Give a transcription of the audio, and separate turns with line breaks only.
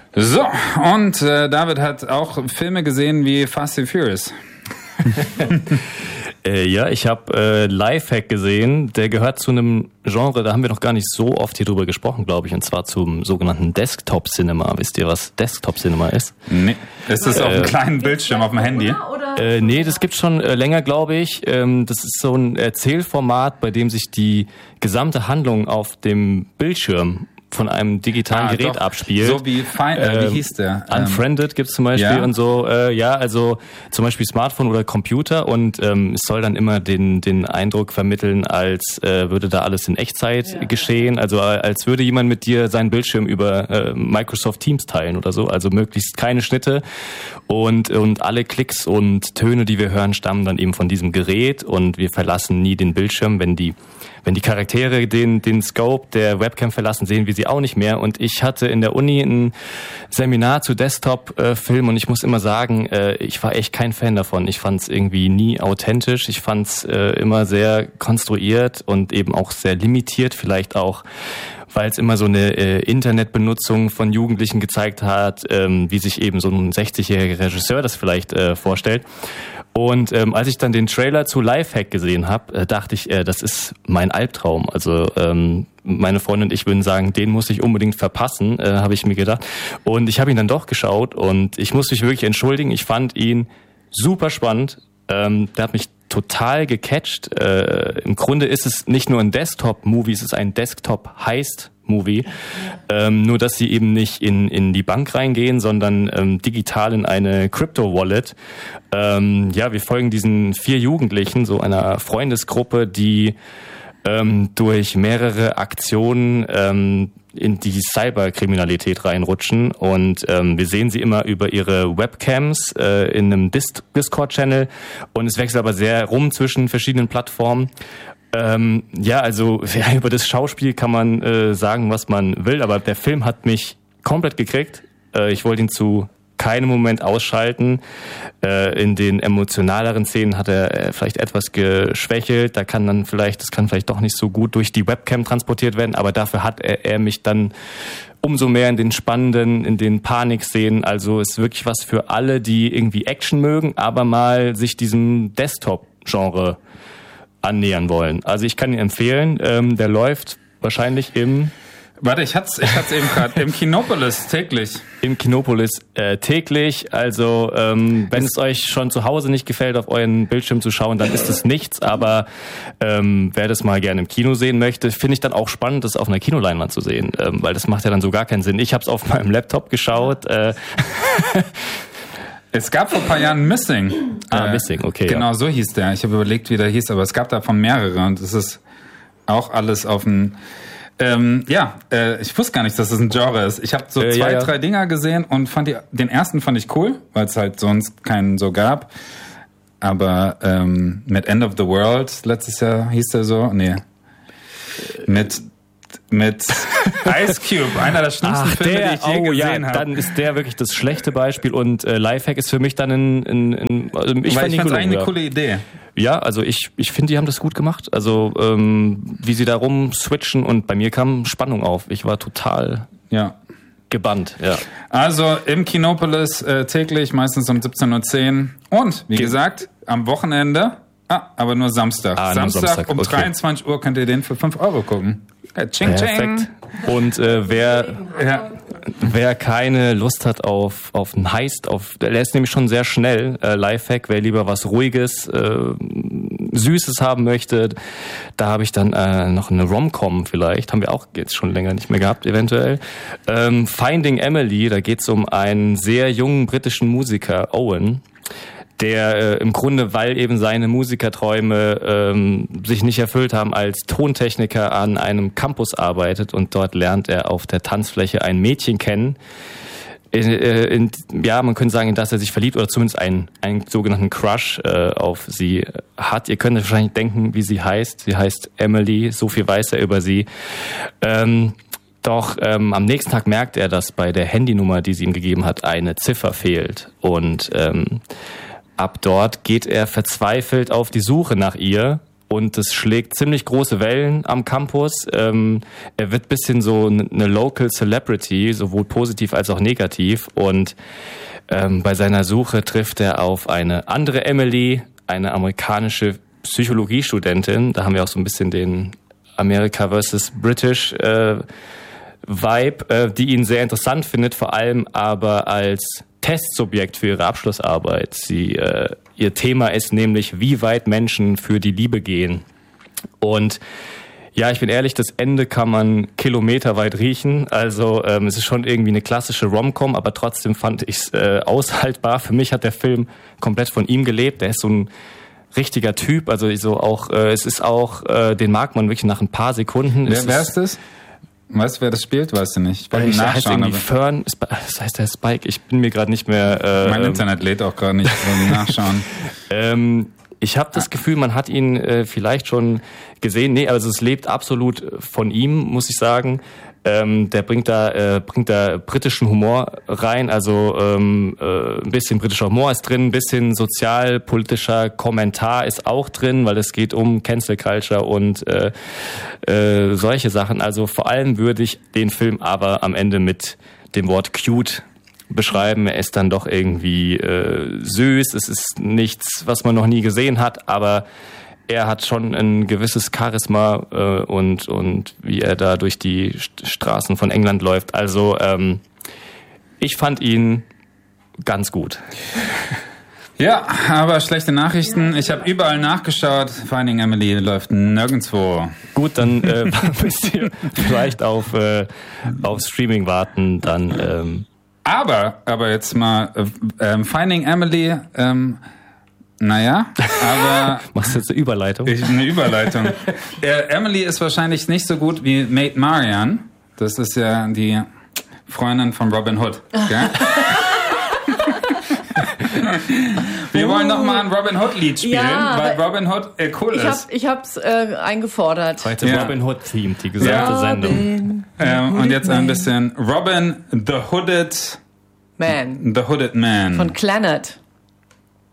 So, und David hat auch Filme gesehen wie Fast and Furious.
Ja, ich habe Lifehack gesehen. Der gehört zu einem Genre, da haben wir noch gar nicht so oft hier drüber gesprochen, glaube ich, und zwar zum sogenannten Desktop-Cinema. Wisst ihr, was Desktop-Cinema ist?
Nee. Ist das auf einem kleinen Bildschirm auf dem Handy?
Nee, das gibt's schon länger, glaube ich. Das ist so ein Erzählformat, bei dem sich die gesamte Handlung auf dem Bildschirm von einem digitalen Gerät abspielt.
So wie wie hieß der?
Unfriended gibt's zum Beispiel und so. Also zum Beispiel Smartphone oder Computer und es soll dann immer den Eindruck vermitteln, als würde da alles in Echtzeit geschehen. Also als würde jemand mit dir seinen Bildschirm über Microsoft Teams teilen oder so. Also möglichst keine Schnitte und alle Klicks und Töne, die wir hören, stammen dann eben von diesem Gerät und wir verlassen nie den Bildschirm, wenn die Charaktere den Scope der Webcam verlassen, sehen wir sie auch nicht mehr. Und ich hatte in der Uni ein Seminar zu Desktop-Filmen und ich muss immer sagen, ich war echt kein Fan davon. Ich fand es irgendwie nie authentisch. Ich fand es immer sehr konstruiert und eben auch sehr limitiert, vielleicht auch, weil es immer so eine Internetbenutzung von Jugendlichen gezeigt hat, wie sich eben so ein 60-jähriger Regisseur das vielleicht vorstellt. Und als ich dann den Trailer zu Lifehack gesehen habe, dachte ich, das ist mein Albtraum. Also meine Freundin und ich würden sagen, den muss ich unbedingt verpassen, habe ich mir gedacht. Und ich habe ihn dann doch geschaut und ich muss mich wirklich entschuldigen. Ich fand ihn super spannend. Der hat mich total gecatcht. Im Grunde ist es nicht nur ein Desktop-Movie, es ist ein Desktop-Heist-Movie. Nur, dass sie eben nicht in die Bank reingehen, sondern digital in eine Crypto-Wallet. Wir folgen diesen 4 Jugendlichen, so einer Freundesgruppe, die durch mehrere Aktionen in die Cyberkriminalität reinrutschen und wir sehen sie immer über ihre Webcams in einem Discord-Channel und es wechselt aber sehr rum zwischen verschiedenen Plattformen. Über das Schauspiel kann man sagen, was man will, aber der Film hat mich komplett gekriegt. Ich wollte ihn zu keinem Moment ausschalten. In den emotionaleren Szenen hat er vielleicht etwas geschwächelt. Das kann vielleicht doch nicht so gut durch die Webcam transportiert werden, aber dafür hat er mich dann umso mehr in den spannenden, in den Panikszenen. Also ist wirklich was für alle, die irgendwie Action mögen, aber mal sich diesem Desktop-Genre annähern wollen. Also ich kann ihn empfehlen. Der läuft wahrscheinlich
Warte, ich hat's eben gerade. Im Kinopolis täglich.
Im Kinopolis täglich. Also wenn es euch schon zu Hause nicht gefällt, auf euren Bildschirm zu schauen, dann ist es nichts. Aber wer das mal gerne im Kino sehen möchte, finde ich dann auch spannend, das auf einer Kinoleinwand zu sehen. Weil das macht ja dann so gar keinen Sinn. Ich habe es auf meinem Laptop geschaut.
Es gab vor ein paar Jahren Missing.
Missing, okay.
Genau, so hieß der. Ich habe überlegt, wie der hieß, aber es gab davon mehrere und es ist auch alles auf dem... ich wusste gar nicht, dass es ein Genre ist. Ich habe so 3 Dinger gesehen und den ersten fand ich cool, weil es halt sonst keinen so gab. Aber mit End of the World letztes Jahr hieß der so. Nee. Mit Ice Cube, einer der schlimmsten Filme, die ich je gesehen habe.
Dann ist der wirklich das schlechte Beispiel und Lifehack ist für mich dann
ich fand es eigentlich eine coole Idee.
Ja, also ich finde, die haben das gut gemacht. Also wie sie da rum switchen und bei mir kam Spannung auf. Ich war total gebannt. Ja.
Also im Kinopolis täglich, meistens um 17:10 Uhr und wie gesagt, am Wochenende, aber nur Samstag. Samstag um 23 Uhr könnt ihr den für 5 Euro gucken. Ching,
perfekt. Und wer keine Lust hat auf einen Heist, der ist nämlich schon sehr schnell, Lifehack, wer lieber was Ruhiges, Süßes haben möchte, da habe ich dann noch eine Rom-Com vielleicht, haben wir auch jetzt schon länger nicht mehr gehabt, eventuell. Finding Emily, da geht es um einen sehr jungen britischen Musiker, Owen, der im Grunde, weil eben seine Musikerträume sich nicht erfüllt haben, als Tontechniker an einem Campus arbeitet und dort lernt er auf der Tanzfläche ein Mädchen kennen. Man könnte sagen, in das er sich verliebt oder zumindest einen sogenannten Crush auf sie hat. Ihr könnt wahrscheinlich denken, wie sie heißt. Sie heißt Emily, so viel weiß er über sie. Doch am nächsten Tag merkt er, dass bei der Handynummer, die sie ihm gegeben hat, eine Ziffer fehlt. Und ab dort geht er verzweifelt auf die Suche nach ihr und es schlägt ziemlich große Wellen am Campus. Er wird bisschen so eine Local Celebrity, sowohl positiv als auch negativ, und bei seiner Suche trifft er auf eine andere Emily, eine amerikanische Psychologiestudentin. Da haben wir auch so ein bisschen den America versus British Vibe, die ihn sehr interessant findet, vor allem aber als Testsubjekt für ihre Abschlussarbeit. Ihr Thema ist nämlich, wie weit Menschen für die Liebe gehen. Und ja, ich bin ehrlich, das Ende kann man kilometerweit riechen. Also es ist schon irgendwie eine klassische Rom-Com, aber trotzdem fand ich es aushaltbar. Für mich hat der Film komplett von ihm gelebt. Der ist so ein richtiger Typ. Also so auch, es ist auch, den mag man wirklich nach ein paar Sekunden.
Wer ist das? Weißt du, wer das spielt? Weißt du nicht.
Ich wollte nachschauen. Heißt Fern, das heißt der Spike. Ich bin mir gerade nicht mehr...
mein Internet lädt auch gerade nicht zum Nachschauen.
Ich habe das Gefühl, man hat ihn vielleicht schon gesehen. Nee, also es lebt absolut von ihm, muss ich sagen. Der bringt da britischen Humor rein, also ein bisschen britischer Humor ist drin, ein bisschen sozialpolitischer Kommentar ist auch drin, weil es geht um Cancel Culture und solche Sachen. Also vor allem würde ich den Film aber am Ende mit dem Wort cute beschreiben. Er ist dann doch irgendwie süß, es ist nichts, was man noch nie gesehen hat, aber er hat schon ein gewisses Charisma und wie er da durch die Straßen von England läuft. Also ich fand ihn ganz gut.
Ja, aber schlechte Nachrichten. Ich habe überall nachgeschaut. Finding Emily läuft nirgendwo.
Gut, dann müsst ihr vielleicht auf Streaming warten. Dann.
Aber jetzt mal Finding Emily. Naja, aber...
Machst du jetzt eine Überleitung?
Eine Überleitung. Emily ist wahrscheinlich nicht so gut wie Maid Marian. Das ist ja die Freundin von Robin Hood. Gell? Wir wollen noch mal ein Robin Hood Lied spielen, weil Robin Hood cool ist.
Ich hab's eingefordert.
Heute Robin Hood themed, die gesamte Sendung.
Und jetzt ein bisschen Robin the Hooded
Man.
The Hooded Man.
Von Clannad.